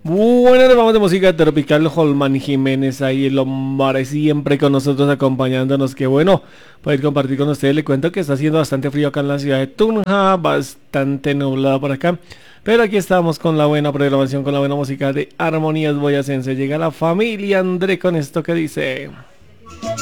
Bueno, nos vamos de música tropical. Holman Jiménez ahí el hombre siempre con nosotros acompañándonos. Qué bueno poder compartir con ustedes. Le cuento que está haciendo bastante frío acá en la ciudad de Tunja, bastante nublado por acá. Pero aquí estamos con la buena programación, con la buena música de Armonías Boyacense. Llega la familia André con esto que dice.